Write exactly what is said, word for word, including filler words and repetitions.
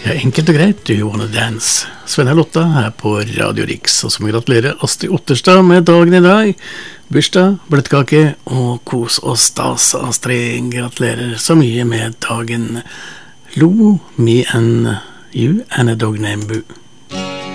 Ja, enkelt og greit, Do You Wanna Dance? Sven og Lotta her på Radio Riks, og som gratulerer Astrid Otterstad med dagen i dag. Bursdag, bløtkake og kos og stas. Astrid, gratulerer så mye med dagen. Lou, me and you and a dog named Boo.